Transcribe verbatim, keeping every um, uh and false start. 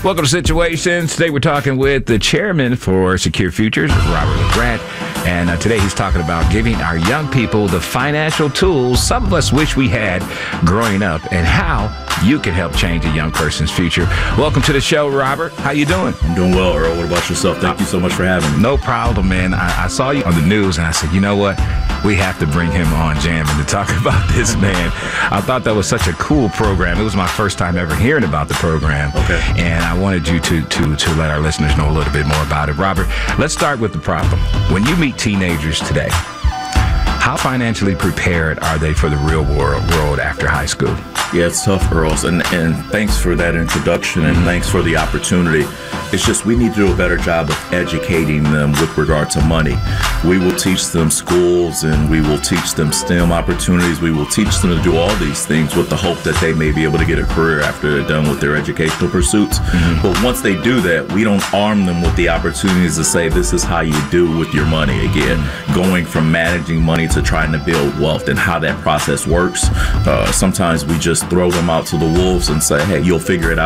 Welcome to Situations. Today we're talking with the chairman for Secure Futures, Robert LeGrand. And uh, today he's talking about giving our young people the financial tools some of us wish we had growing up and how you can help change a young person's future. Welcome to the show, Robert. How you doing? I'm doing well, Earl. What about yourself? Thank uh, you so much for having me. No problem, man. I, I saw you on the news and I said, you know what? We have to bring him on Jamming to talk about this, man. I thought that was such a cool program. It was my first time ever hearing about the program. Okay. And I wanted you to, to, to let our listeners know a little bit more about it. Robert, let's start with the problem. When you meet teenagers today, how financially prepared are they for the real world, world after high school? Yeah, it's tough, Earl. And, and thanks for that introduction, and mm-hmm. thanks for the opportunity. It's just we need to do a better job of educating them with regard to money. We will teach them schools, and we will teach them STEM opportunities. We will teach them to do all these things with the hope that they may be able to get a career after they're done with their educational pursuits. Mm-hmm. But once they do that, we don't arm them with the opportunities to say, this is how you do with your money again. Mm-hmm. Going from managing money to trying to build wealth and how that process works. Uh, sometimes we just throw them out to the wolves and say, hey, you'll figure it out